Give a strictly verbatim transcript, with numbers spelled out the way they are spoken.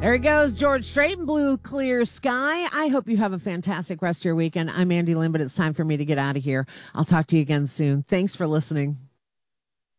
There he goes, George Strait and Blue Clear Sky. I hope you have a fantastic rest of your weekend. I'm Andy Lynn, but it's time for me to get out of here. I'll talk to you again soon. Thanks for listening.